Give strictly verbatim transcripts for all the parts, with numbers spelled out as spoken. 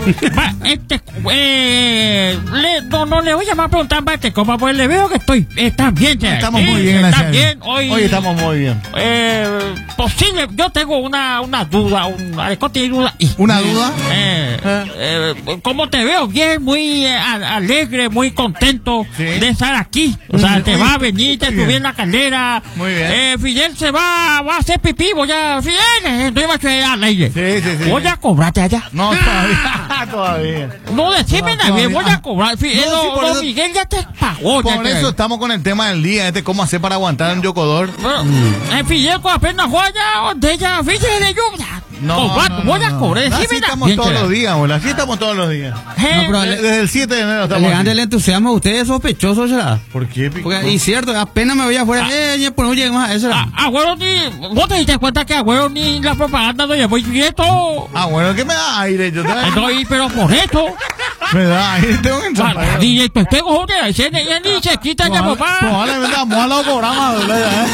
Va, este, eh, le, no, no le voy a llamar a preguntar para este copa, pues le veo que estoy, está bien, che. Estamos sí, muy bien, está gracias. bien, hoy, Hoy estamos muy bien. Eh, posible, yo tengo una, una duda, una, duda. ¿Una duda? Eh, eh, como te veo bien, muy eh, alegre, muy contento sí. de estar aquí. O sea, Mm, te muy, va a venir, te muy subí bien. en la calera. Muy bien. Eh, Fidel se va, va a hacer pipí, voy a, Fidel, eh, no iba a hacer al aire. Sí, sí, sí. Voy a cobrarte allá. No, todavía. todavía. No, decime No, nada, bien, voy todavía. a cobrar. Fidel, No, sí, no, por no, eso- Miguel ya te pagó. ya Por te- eso estamos con el tema del día, este cómo hacer para aguantar un yocodor. Bueno, eh, Fidel, con apenas juega, de ella, Fidel de lluvia. No, Cobrar, no, voy a no, cobrar, no. Así decime nada. estamos Bien, todos che. los días, abuela. Así estamos todos los días. Eh, No, pero De- Desde el siete de enero estamos Elegante así. el entusiasmo, usted es sospechoso, será. ¿Por qué, Pico? Porque, y cierto, apenas me voy afuera, eh, ya, pues no lleguemos a eso. A- Agüero ni. ¿Vos te diste cuenta que Agüero ni la propaganda no llevó directo? Ah, bueno, ¿qué me da aire? Yo te... Estoy, pero por esto. Me da aire, tengo que entrar. Para, directo, tengo joder, ese ni ya ni se quita ya, papá. Probablemente vamos a lo cobramos, ¿verdad?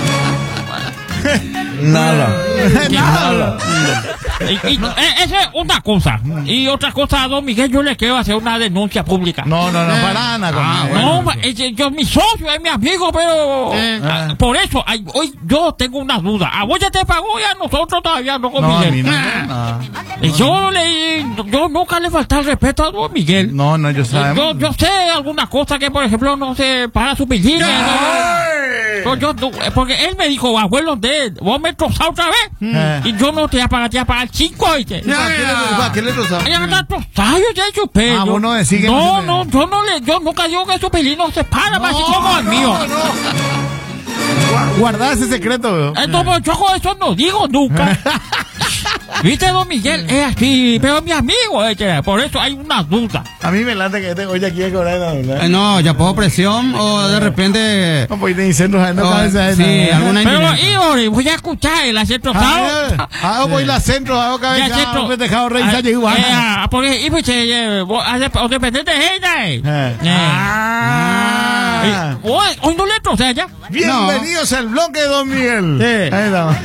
Nada. Nada. Y, y, eh, esa es una cosa. Y otra cosa, a don Miguel, yo le quiero hacer una denuncia pública. No, no, no, para nada. Ah, conmigo. no, ma- ese- yo, mi socio es mi amigo, pero ah, por eso, ay, hoy yo tengo una duda. A vos ya te pagó y a nosotros todavía no con No, a mí Miguel. no. Y yo le, yo nunca le falté el respeto a don Miguel. No, no, yo Yo, sabemos. yo sé alguna cosa que, por ejemplo, no sé, para su piscina. Yo, yo, yo- porque él me dijo, abuelo, de, vos me trozás otra vez. Eh. Y yo no te iba a pagar, te iba a pagar cinco, ¿oíste? ¿Para qué le- para qué le rozaba? Ella anda trozada, yo ya he hecho pelo. Ah, vos no decís que no, no no, se- yo no le, yo nunca digo que su pelín no se para, más si como el mío. Guardar ese secreto, weón. Entonces, yo con eso no digo nunca. ¿Viste, don Miguel? Es así, pero mi amigo, este, por eso hay una duda. A mí me late que este hoy ya quiere cobrar la Eh, verdad. no, ya pongo presión o de repente. No, pues te dicen no Oh, cabeza. sí, alguna Pero, indirecta. Igor, voy a escuchar el acento Ah, ah, voy la centro, hago cabeza, me dejado rey, ya llegó. Ah, porque, y pues, eh, vos, hace- o dependente de ella, eh. Eh. Eh. Ah. Eh, Hoy, hoy no le trocé ya. Bienvenidos al bloque de Don Miguel. Sí. Ahí estamos.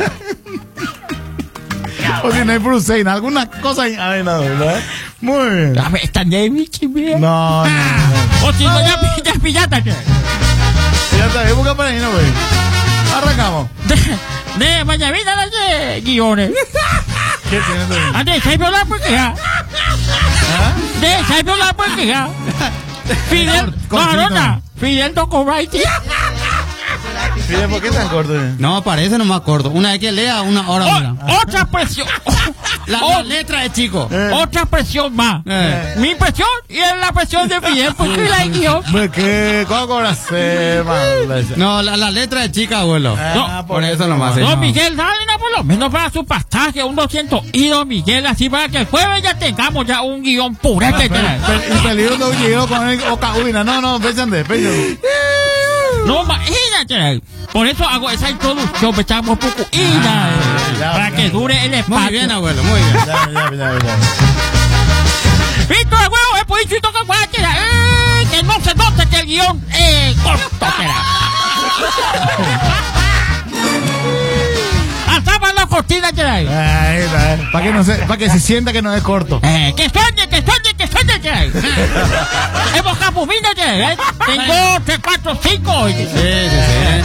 O si no hay Bruce, alguna cosa. ahí- Ahí no, ¿verdad? Muy bien. A ver, está David, chimia. No, no, no. O si no, ya, pi- ya pillata, che. Ya está, bien, busca para ahí, no, güey. Arrancamos. De, de mañana la de guiones. ¿Qué tiene tú? Ah, de Saibio la pues ya. ¿Ah? De Saibio la pues ya. Fidel, Cortito. Corona. Fidel no cobra, tío. Fíjate, ¿por qué tan corto? eh? No, parece nomás corto. Una vez que lea, una hora dura. O- Otra presión. La, O- la letra es chico. Eh. Otra presión más. Eh. Mi presión y es la presión de Fidel, porque la guión. Hombre, ¿qué? ¿Cómo cobras? Eh, mala esa. No, la, la letra es chica, abuelo. Ah, por eso nomás. Don no. Miguel, dale una por lo menos para su pasaje, un doscientos. Y don Miguel, así para que el jueves ya tengamos ya un guión purete. Pe- pe- El peligro no llegó con el Ocahuina. No, no, péchate, péchate. No, imagínate. Por eso hago esa introducción, me echamos poco. Y ya, Ah, ya, para ya. que dure el espacio. Muy bien, abuelo, muy bien. Ya, ya, ya, ya. Víctor, huevo, es por eso que fuera, que era, eh, que no se note que el guión es corto, que era. Alzaba la cortina, que era. Ahí está, eh. Para que, no se, para que se sienta que no es corto. Eh, que sueñe, que sueñe, que sueñe, que era. Hemos capumino, que era, eh. Tengo tres, cuatro, cinco. Sí, sí, sí.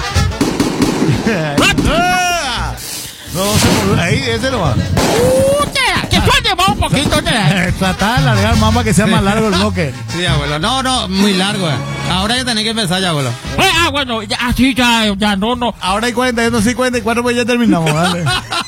Ah. No, se murió. Ahí, ese lo va. Uh, que era, que sueñe más un poquito, que era. Tratar de alargar más para que sea más largo el bloque. Sí, abuelo. No, no, muy largo. eh. Ahora ya tenés que empezar ya, abuelo. Eh, ah, bueno, ya, así ya, ya, no, no. Ahora hay cuarenta y uno, sí, cuarenta y cuatro, pues ya terminamos, ¿vale?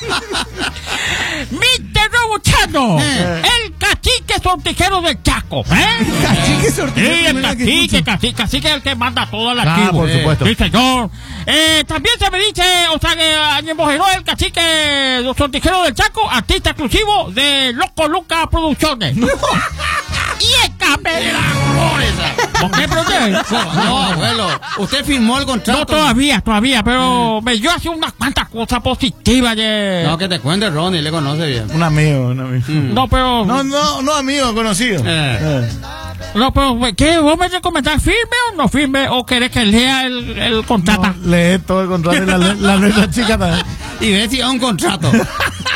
Mister Robuchano, Eh. el cacique sortijero del Chaco, ¿eh? Cacique sortijero, Sí, el mira que cacique, escucha. cacique, cacique es el que manda todo el Ah, archivo. por supuesto. Sí, señor. Eh, también se me dice, o sea, que Ángel Mojeró, el cacique sortijero del Chaco, artista exclusivo de Loco Luca Producciones. Y el capela. ¿Por qué protege? No, abuelo. Usted firmó el contrato. No, todavía, todavía, pero me dio así unas cuantas cosas positivas de... No, que te cuente Ronnie, le conoce bien. Un amigo, un amigo. No, pero... No, no, no amigo, conocido. Eh. Eh. No, pero, ¿qué? ¿Vos me recomendás firme o no firme? ¿O querés que lea el, el contrato? No, lee todo el contrato y la, le- la letra chica también. Y ve si es un contrato.